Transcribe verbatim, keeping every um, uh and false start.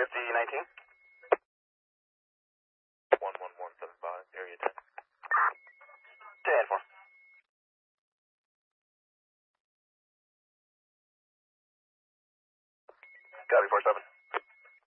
F G nineteen. one one one seven five, area ten. ten four. Copy four seven.